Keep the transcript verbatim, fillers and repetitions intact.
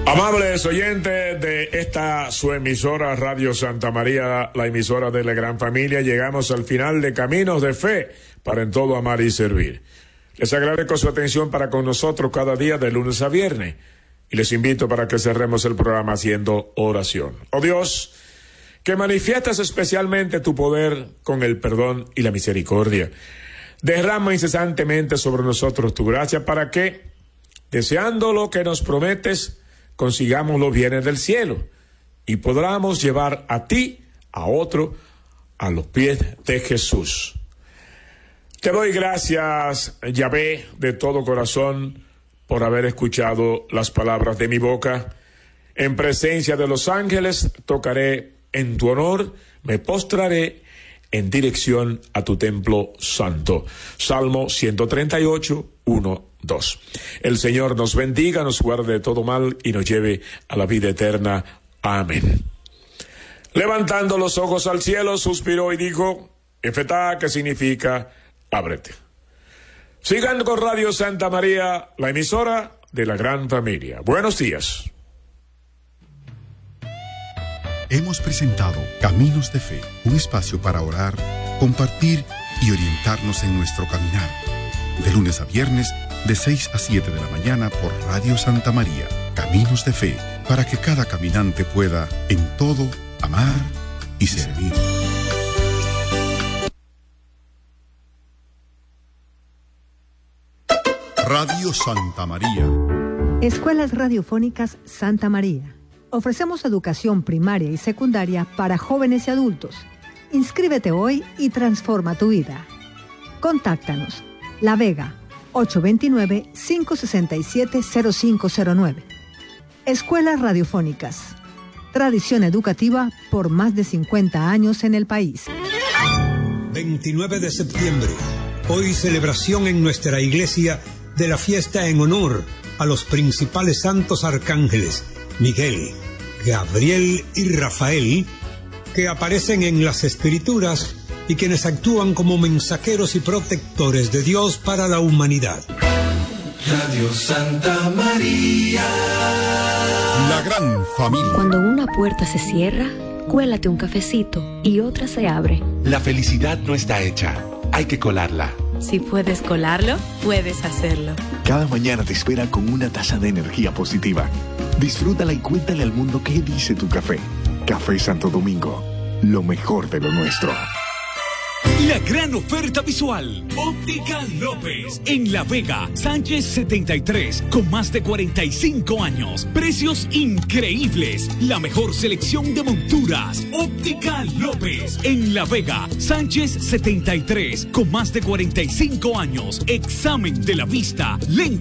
Amables oyentes de esta su emisora Radio Santa María, la emisora de la gran familia, llegamos al final de Caminos de Fe para en todo amar y servir. Les agradezco su atención para con nosotros cada día de lunes a viernes y les invito para que cerremos el programa haciendo oración. Oh Dios, que manifiestas especialmente tu poder con el perdón y la misericordia. Derrama incesantemente sobre nosotros tu gracia para que, deseando lo que nos prometes, consigamos los bienes del cielo y podamos llevar a ti, a otro, a los pies de Jesús. Te doy gracias, Yahvé, de todo corazón, por haber escuchado las palabras de mi boca. En presencia de los ángeles tocaré en tu honor, me postraré en dirección a tu templo santo. Salmo ciento treinta y ocho, uno, dos. El Señor nos bendiga, nos guarde de todo mal y nos lleve a la vida eterna. Amén. Levantando los ojos al cielo, suspiró y dijo, Efetá, que significa ábrete. Sigan con Radio Santa María, la emisora de la gran familia. Buenos días. Hemos presentado Caminos de Fe, un espacio para orar, compartir y orientarnos en nuestro caminar. De lunes a viernes, de seis a siete de la mañana por Radio Santa María. Caminos de Fe, para que cada caminante pueda, en todo, amar y servir. Radio Santa María. Escuelas Radiofónicas Santa María. Ofrecemos educación primaria y secundaria para jóvenes y adultos. Inscríbete hoy y transforma tu vida. Contáctanos. La Vega, ocho dos nueve, cinco seis siete, cero cinco cero nueve. Escuelas Radiofónicas. Tradición educativa por más de cincuenta años en el país. veintinueve de septiembre. Hoy celebración en nuestra iglesia de la fiesta en honor a los principales santos arcángeles, Miguel, Gabriel y Rafael, que aparecen en las Escrituras y quienes actúan como mensajeros y protectores de Dios para la humanidad. Radio Santa María. La gran familia. Cuando una puerta se cierra, cuélate un cafecito y otra se abre. La felicidad no está hecha, hay que colarla. Si puedes colarlo, puedes hacerlo. Cada mañana te espera con una taza de energía positiva. Disfrútala y cuéntale al mundo qué dice tu café. Café Santo Domingo, lo mejor de lo nuestro. La gran oferta visual. Óptica López. En La Vega, Sánchez setenta y tres, con más de cuarenta y cinco años. Precios increíbles. La mejor selección de monturas. Óptica López. En La Vega, Sánchez setenta y tres, con más de cuarenta y cinco años. Examen de la vista. Lente.